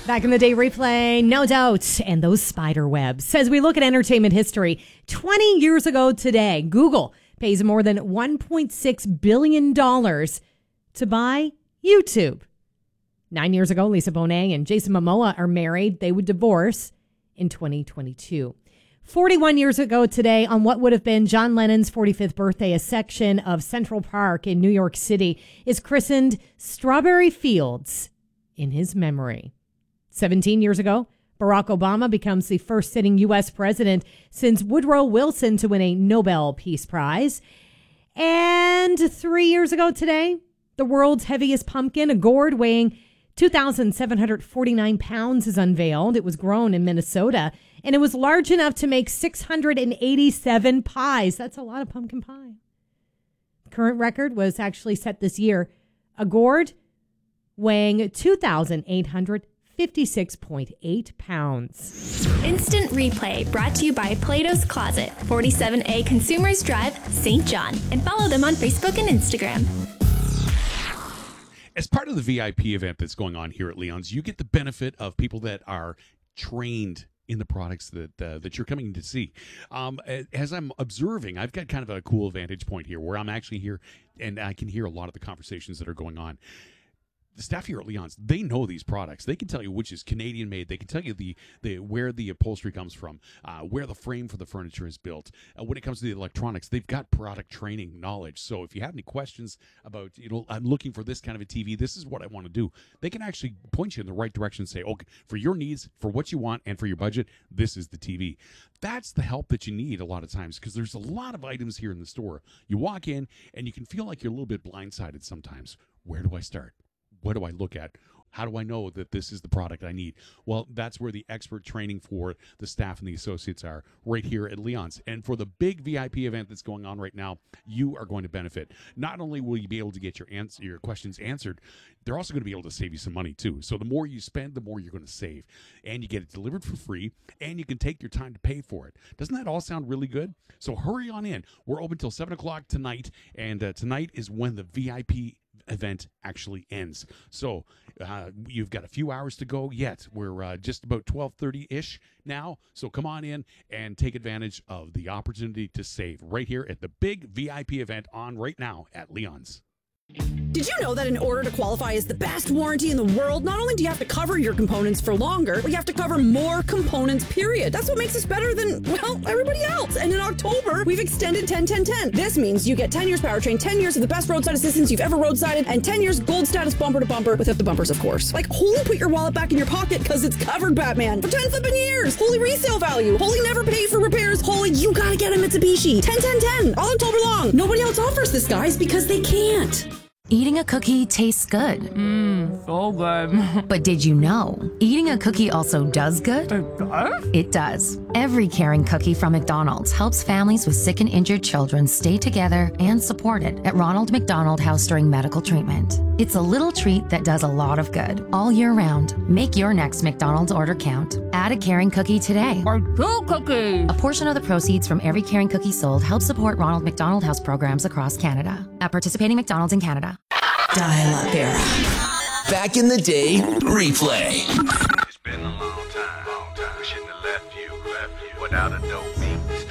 Back in the day replay, no doubt, and those spider webs. As we look at entertainment history, 20 years ago today, Google pays more than $1.6 billion to buy YouTube. 9 years ago, Lisa Bonet and Jason Momoa are married. They would divorce in 2022. 41 years ago today, on what would have been John Lennon's 45th birthday, a section of Central Park in New York City is christened Strawberry Fields in his memory. 17 years ago, Barack Obama becomes the first sitting U.S. president since Woodrow Wilson to win a Nobel Peace Prize. And 3 years ago today, the world's heaviest pumpkin, a gourd weighing 2,749 pounds, is unveiled. It was grown in Minnesota, and it was large enough to make 687 pies. That's a lot of pumpkin pie. The current record was actually set this year. A gourd weighing 2,856.8 pounds. Instant Replay, brought to you by Plato's Closet, 47A Consumers Drive, St. John. And follow them on Facebook and Instagram. As part of the VIP event that's going on here at Leon's, you get the benefit of people that are trained in the products that you're coming to see. As I'm observing, I've got kind of a cool vantage point here where I'm actually here and I can hear a lot of the conversations that are going on. The staff here at Leon's, they know these products. They can tell you which is Canadian made. They can tell you the where the upholstery comes from, where the frame for the furniture is built. When it comes to the electronics, they've got product training knowledge. So if you have any questions about, I'm looking for this kind of a TV, this is what I want to do, they can actually point you in the right direction and say, okay, for your needs, for what you want, and for your budget, this is the TV. That's the help that you need a lot of times because there's a lot of items here in the store. You walk in and you can feel like you're a little bit blindsided sometimes. Where do I start? What do I look at? How do I know that this is the product I need? Well, that's where the expert training for the staff and the associates are, right here at Leon's. And for the big VIP event that's going on right now, you are going to benefit. Not only will you be able to get your questions answered, they're also going to be able to save you some money too. So the more you spend, the more you're going to save. And you get it delivered for free, and you can take your time to pay for it. Doesn't that all sound really good? So hurry on in. We're open till 7 o'clock tonight, and tonight is when the VIP event actually ends. So you've got a few hours to go yet. We're just about 12:30-ish now. So come on in and take advantage of the opportunity to save right here at the big VIP event on right now at Leon's. Did you know that in order to qualify as the best warranty in the world, not only do you have to cover your components for longer, but you have to cover more components, period. That's what makes us better than, well, everybody else. And in October, we've extended 10-10-10. This means you get 10 years powertrain, 10 years of the best roadside assistance you've ever roadsided, and 10 years gold status bumper to bumper without the bumpers, of course. Like, holy, put your wallet back in your pocket because it's covered, Batman, for 10 flipping years. Holy resale value. Holy never pay for repairs. Holy, you gotta get a Mitsubishi. 10-10-10. All October long. Nobody else offers this, guys, because they can't. Eating a cookie tastes good. So good. But did you know, eating a cookie also does good? It does? It does. Every caring cookie from McDonald's helps families with sick and injured children stay together and supported at Ronald McDonald House during medical treatment. It's a little treat that does a lot of good all year round. Make your next McDonald's order count. Add a caring cookie today. Or 2 cookies. A portion of the proceeds from every caring cookie sold helps support Ronald McDonald House programs across Canada. At participating McDonald's in Canada. Dial-up era. Back in the day, replay.